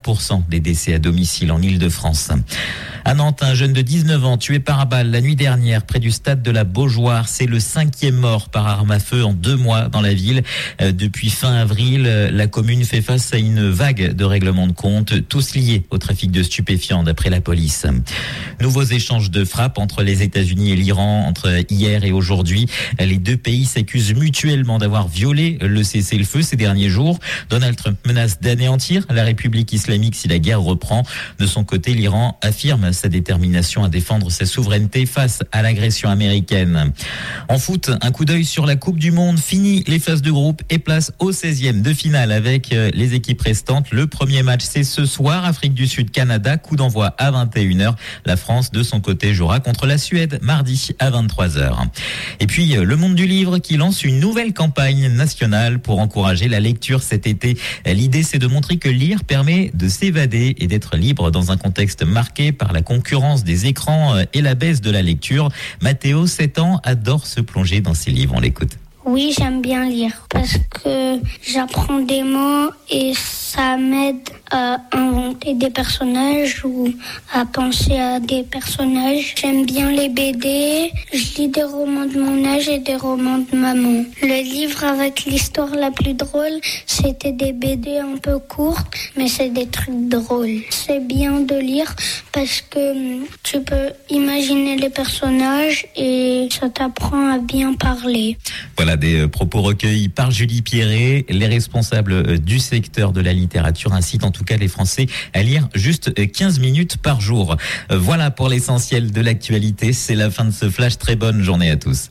9% des décès à domicile en Île-de-France. À Nantes, un jeune de 19 ans tué par balle la nuit dernière près du stade de la Beaujoire. C'est le 5e mort par arme à feu en 2 mois dans la ville. Depuis fin avril, la commune fait face à une vague de règlements de compte, tous liés au trafic de stupéfiants d'après la police. Nouveaux échanges de frappes entre les États-Unis et l'Iran entre hier et aujourd'hui. Les deux pays s'accusent mutuellement d'avoir violé le cessez-le-feu ces derniers jours. Donald Trump menace d'anéantir la République islamique si la guerre reprend. De son côté, l'Iran affirme sa détermination à défendre sa souveraineté face à l'agression américaine. En foot, un coup d'œil sur la Coupe du Monde. Fini les phases de groupe et place au 16e de finale avec les équipes restantes. Le premier match, c'est ce soir, Afrique du Sud, Canada. Coup d'envoi à 21h. La France, de son côté, jouera contre la Suède mardi à 23h. Et puis, le monde du livre qui lance une nouvelle campagne nationale pour encourager la lecture cet été. L'idée, c'est de montrer que lire permet de s'évader et d'être libre dans un contexte marqué par la concurrence des écrans et la baisse de la lecture. Mathéo, 7 ans, adore se plonger dans ses livres. On l'écoute. Oui, j'aime bien lire parce que j'apprends des mots et ça m'aide à inventer des personnages ou à penser à des personnages. J'aime bien les BD, je lis des romans de mon âge et des romans de maman. Le livre avec l'histoire la plus drôle, c'était des BD un peu courtes, mais c'est des trucs drôles. C'est bien de lire parce que tu peux imaginer les personnages et ça t'apprend à bien parler. Voilà des propos recueillis par Julie Pierret. Les responsables du secteur de la littérature incitent en tout cas les Français à lire juste 15 minutes par jour. Voilà pour l'essentiel de l'actualité. C'est la fin de ce flash. Très bonne journée à tous.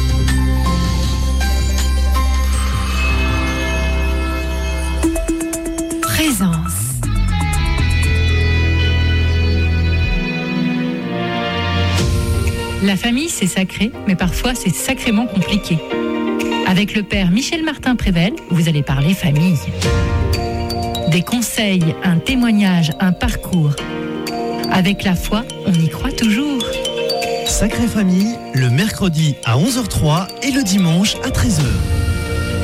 Présence. La famille, c'est sacré, mais parfois c'est sacrément compliqué. Avec le père Michel Martin-Prével, vous allez parler famille. Des conseils, un témoignage, un parcours. Avec la foi, on y croit toujours. Sacrée Famille, le mercredi à 11h03 et le dimanche à 13h.